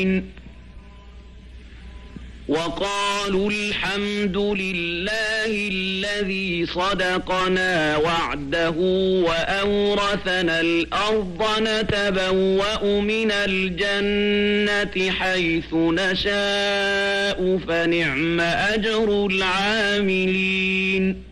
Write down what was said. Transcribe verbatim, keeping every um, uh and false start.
وقالوا الحمد لله الذي صدقنا وعده وأورثنا الأرض نتبوأ من الجنة حيث نشاء فنعم أجر العاملين.